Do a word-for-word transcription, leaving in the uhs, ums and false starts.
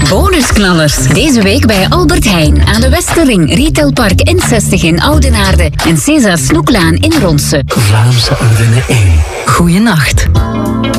Bonusknallers. Deze week bij Albert Heijn aan de Westerring, Retailpark N zestig in Oudenaarde en César Snoeklaan in Ronse. Vlaamse Ardennen één. Goeienacht.